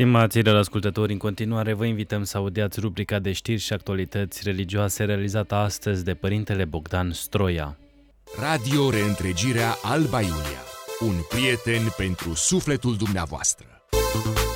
Stimați ascultători, în continuare vă invităm să audiați rubrica de știri și actualități religioase realizată astăzi de Părintele Bogdan Stroia. Radio Reîntregirea Alba Iulia, un prieten pentru sufletul dumneavoastră.